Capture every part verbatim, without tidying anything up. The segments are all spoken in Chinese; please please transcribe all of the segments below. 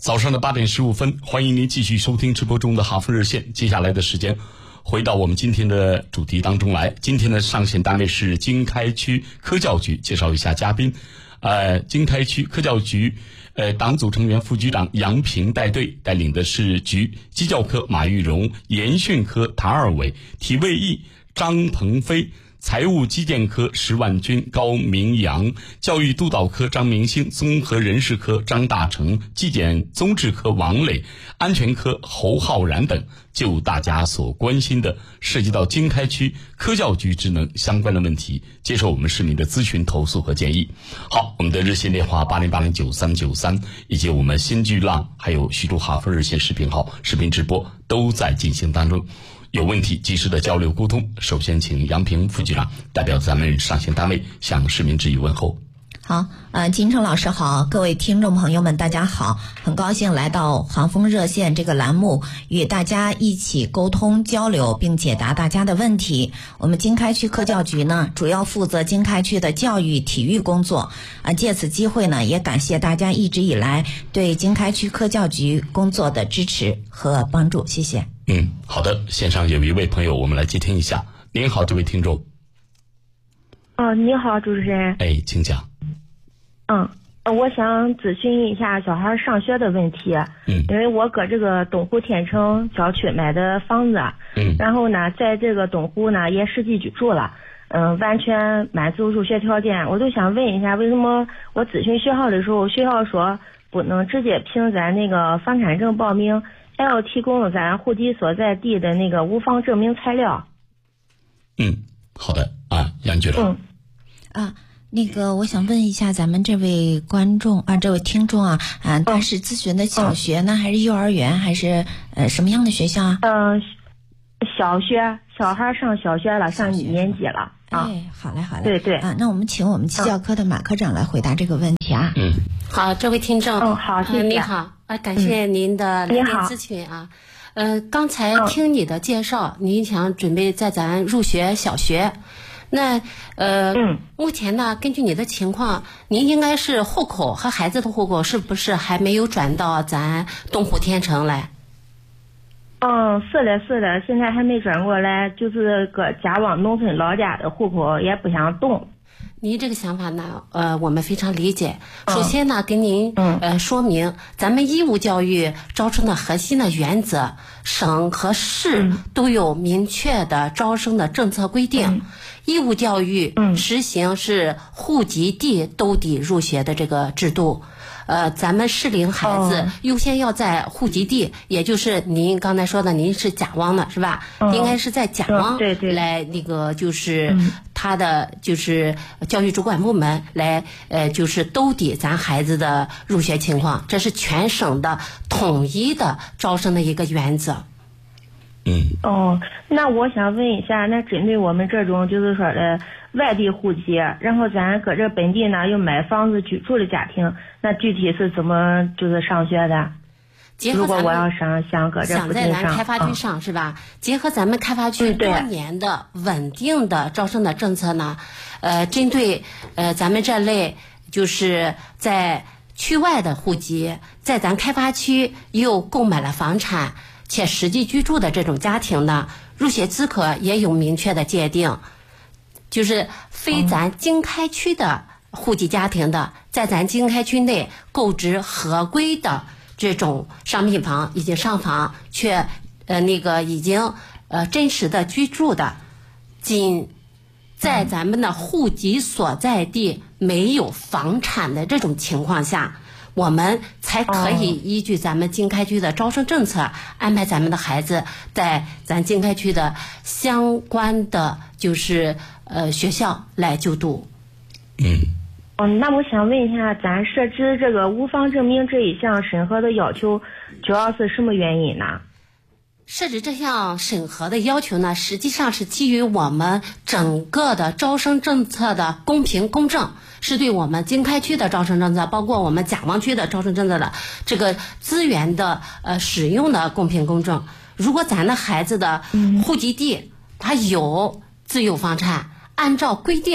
早上的八点十五分，欢迎您继续收听直播中的哈佛热线。接下来的时间，回到我们今天的主题当中来。今天的上线单位是经开区科教局，介绍一下嘉宾。呃，经开区科教局呃党组成员副局长杨平带队，带领的是局基教科马玉荣、研训科谭二伟、体卫艺张鹏飞、财务基建科石万军、高明阳、教育督导科张明星、综合人事科张大成、纪检综治科王磊、安全科侯浩然等，就大家所关心的涉及到经开区科教局职能相关的问题，接受我们市民的咨询、投诉和建议。好，我们的热线电话八零八零九三九三，以及我们新巨浪还有徐州哈佛热线视频号视频直播都在进行当中。有问题及时的交流沟通。首先请杨平副局长代表咱们上线单位向市民致以问候。 好，呃，金城老师好，各位听众朋友们大家好，很高兴来到航风热线这个栏目，与大家一起沟通交流并解答大家的问题。我们经开区科教局呢，主要负责经开区的教育体育工作，啊，借此机会呢，也感谢大家一直以来对经开区科教局工作的支持和帮助，谢谢。 嗯，好的，线上有一位朋友，我们来接听一下。您好，这位听众。 哦，你好，主持人。 哎，请讲。 嗯，我想咨询一下小孩上学的问题。 嗯， 因为我搁这个东湖天成郊区买的房子。 嗯， 然后呢，在这个东湖呢也实际居住了，嗯，完全满足入学条件。我就想问一下，为什么我咨询学校的时候，学校说不能直接凭咱那个房产证报名，还要提供咱户籍所在地的那个无房证明材料。 嗯，好的啊，杨局长。 嗯，啊，那个我想问一下咱们这位观众啊，这位听众啊，啊，他是咨询的小学呢，还是幼儿园，还是呃什么样的学校啊？ 嗯，小学，小孩上小学了，上一年级了。啊， 哎，好嘞，好嘞。 对对。 啊，那我们请我们基教科的马科长来回答这个问题啊。 嗯， 好，这位听众。 嗯，好，谢谢。 你好，啊，感谢您的来电咨询啊。呃，刚才听你的介绍，您想准备在咱入学小学，那呃， 嗯， 目前呢，根据你的情况，您应该是户口和孩子的户口是不是还没有转到咱东湖天成来？ 嗯，是的，是的，现在还没转过来，就是搁家往农村老家的户口也不想动。 您这个想法呢，呃，我们非常理解。首先呢，跟您呃说明，咱们义务教育招生的核心的原则，省和市都有明确的招生的政策规定。义务教育实行是户籍地兜底入学的这个制度。呃，咱们适龄孩子优先要在户籍地，也就是您刚才说的，您是甲汪的是吧？应该是在甲汪来那个就是他的就是教育主管部门来呃就是兜底咱孩子的入学情况，这是全省的统一的招生的一个原则。 嗯。 哦，那我想问一下，那针对我们这种就是说的外地户籍，然后咱搁这本地呢又买房子居住的家庭，那具体是怎么就是上学的？如果我要上想搁这附近上， 想在咱开发区上、嗯、是吧？结合咱们开发区多年的稳定的招生的政策呢，呃，针对呃咱们这类就是在区外的户籍，在咱开发区又购买了房产且实际居住的这种家庭呢，入学资格也有明确的界定，就是非咱经开区的户籍家庭的，在咱经开区内购置合规的这种商品房已经上房，却呃那个已经呃真实的居住的，仅在咱们的户籍所在地没有房产的这种情况下，我们才可以依据咱们经开区的招生政策，安排咱们的孩子在咱经开区的相关的就是呃学校来就读。 嗯。 嗯，那我想问一下，咱设置这个无房证明这一项审核的要求，主要是什么原因呢？ 设置这项审核的要求呢，实际上是基于我们整个的招生政策的公平公正，是对我们经开区的招生政策，包括我们甲汪区的招生政策的这个资源的呃使用的公平公正。如果咱的孩子的户籍地它有自有房产，按照规定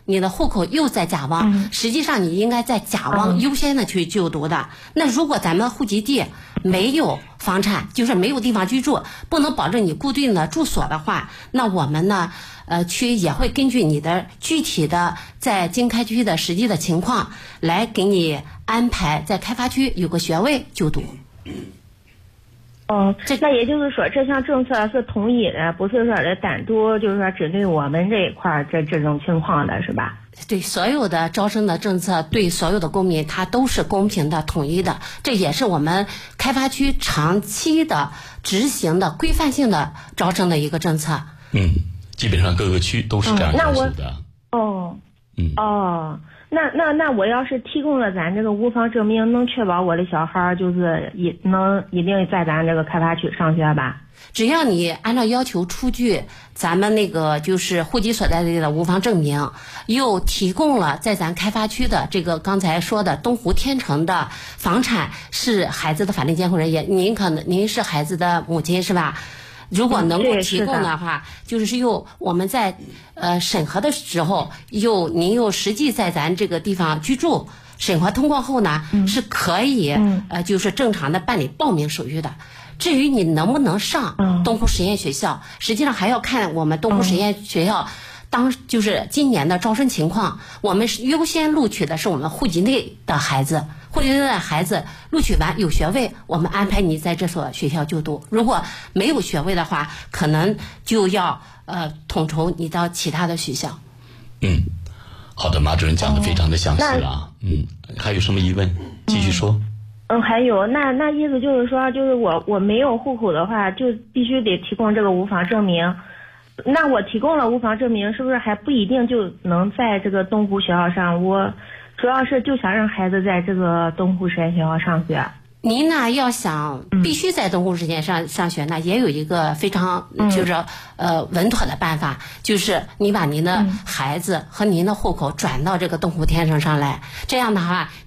你的户口又在甲汪， 嗯、 实际上你应该在甲汪优先的去就读的。嗯、那如果咱们户籍地没有房产，就是没有地方居住，不能保证你固定的住所的话，那我们呢，呃，区也会根据你的具体的在经开区的实际的情况，来给你安排在开发区有个学位就读。 哦，那也就是说，这项政策是统一的，不是说的单独，就是说针对我们这一块儿这这种情况的是吧？ 对，所有的招生的政策对所有的公民，它都是公平的、统一的，这也是我们开发区长期的执行的规范性的招生的一个政策。 嗯，基本上各个区都是这样要求的。 嗯、哦， 嗯， 哦。那那那我要是提供了咱这个无房证明，能确保我的小孩就是一能一定在咱这个开发区上学吧？ 只要你按照要求出具咱们那个就是户籍所在地的无房证明，又提供了在咱开发区的这个刚才说的东湖天成的房产是孩子的法定监护人，也您可能您是孩子的母亲是吧？如果能够提供的话，就是又我们在呃审核的时候，又您又实际在咱这个地方居住，审核通过后呢，嗯、是可以、嗯、呃就是正常的办理报名手续的。至于你能不能上东湖实验学校，嗯、实际上还要看我们东湖实验学校当就是今年的招生情况。我们是优先录取的是我们户籍内的孩子。户籍内的孩子录取完有学位，我们安排你在这所学校就读；如果没有学位的话，可能就要呃统筹你到其他的学校。 嗯，好的，马主任讲的非常的详细了啊。嗯，还有什么疑问？继续说。 嗯，还有那那意思就是说，就是我我没有户口的话，就必须得提供这个无房证明。那我提供了无房证明，是不是还不一定就能在这个东湖学校上？我主要是就想让孩子在这个东湖实验学校上学。 您呢要想必须在东湖实验上上学呢，也有一个非常就是呃稳妥的办法，就是你把您的孩子和您的户口转到这个东湖天成上来，这样的话。